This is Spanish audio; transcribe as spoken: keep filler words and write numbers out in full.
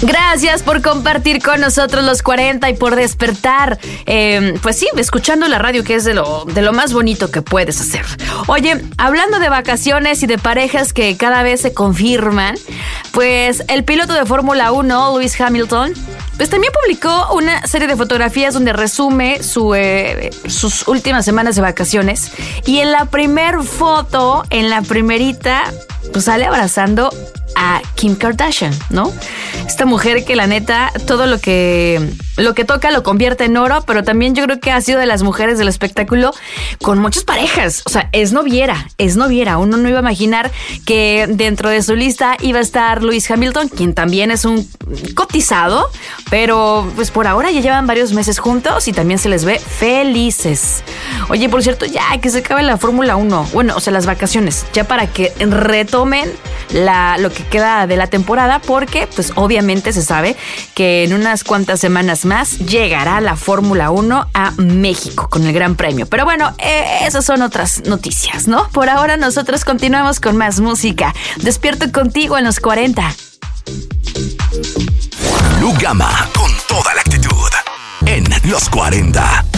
Gracias por compartir con nosotros los cuarenta y por despertar. Eh, pues sí, escuchando la radio, que es de lo, de lo más bonito que puedes hacer. Oye, hablando de vacaciones y de parejas que cada vez se confirman, pues el piloto de Fórmula uno, Lewis Hamilton, pues también publicó una serie de fotografías donde resume su, eh, sus últimas semanas de vacaciones. Y en la primer foto, en la primerita, pues sale abrazando a Kim Kardashian, ¿no? Esta mujer que la neta, todo lo que, lo que toca lo convierte en oro, pero también yo creo que ha sido de las mujeres del espectáculo con muchas parejas. O sea, es noviera, es noviera. Uno no iba a imaginar que dentro de su lista iba a estar Lewis Hamilton, quien también es un cotizado, pero pues por ahora ya llevan varios meses juntos y también se les ve felices. Oye, por cierto, ya que se acabe la Fórmula uno, bueno, o sea, las vacaciones, ya para que retomen la, lo que queda de la temporada, porque pues obviamente se sabe que en unas cuantas semanas más llegará la Fórmula uno a México con el Gran Premio. Pero bueno, eh, esas son otras noticias, ¿no? Por ahora nosotros continuamos con más música. Despierto contigo en los cuarenta. Blue Gamma, con toda la actitud en los cuarenta.